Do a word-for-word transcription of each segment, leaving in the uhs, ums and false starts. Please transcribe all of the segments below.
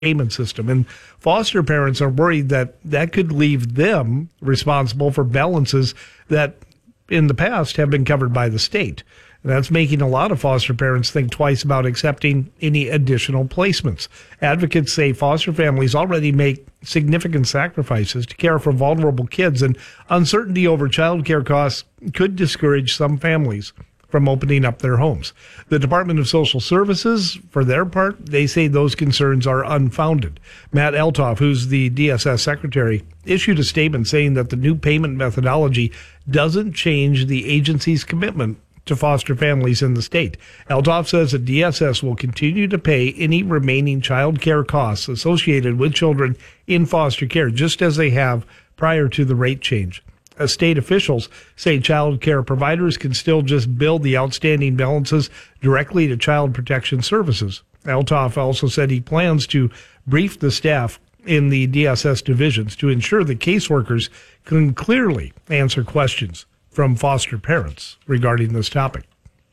payment system. And foster parents are worried that that could leave them responsible for balances that in the past have been covered by the state. And that's making a lot of foster parents think twice about accepting any additional placements. Advocates say foster families already make significant sacrifices to care for vulnerable kids, and uncertainty over child care costs could discourage some families from opening up their homes. The Department of Social Services, for their part, they say those concerns are unfounded. Matt Eltoff, who's the D S S secretary, issued a statement saying that the new payment methodology doesn't change the agency's commitment to foster families in the state. Eltoff says that D S S will continue to pay any remaining child care costs associated with children in foster care, just as they have prior to the rate change. Uh, state officials say child care providers can still just bill the outstanding balances directly to Child Protection Services. Eltoff also said he plans to brief the staff in the D S S divisions to ensure that caseworkers can clearly answer questions from foster parents regarding this topic.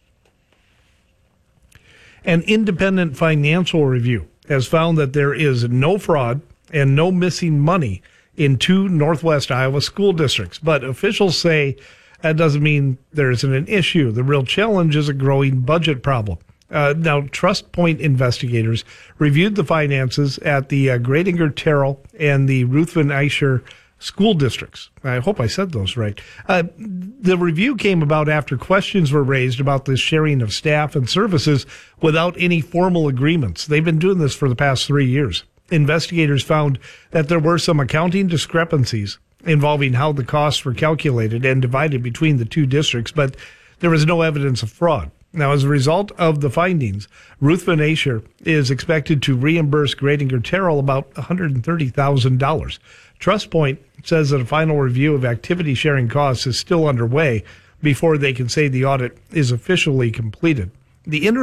An independent financial review has found that there is no fraud and no missing money in two Northwest Iowa school districts. But officials say that doesn't mean there isn't an issue. The real challenge is a growing budget problem. Uh, now, Trust Point investigators reviewed the finances at the uh, Gradinger Terrell and the Ruthven Eicher school districts. I hope I said those right. Uh, the review came about after questions were raised about the sharing of staff and services without any formal agreements. They've been doing this for the past three years. Investigators found that there were some accounting discrepancies involving how the costs were calculated and divided between the two districts, but there was no evidence of fraud. Now, as a result of the findings, Ruthven Eicher is expected to reimburse Gradinger Terrell about one hundred thirty thousand dollars. Trust Point says that a final review of activity sharing costs is still underway before they can say the audit is officially completed. The inter-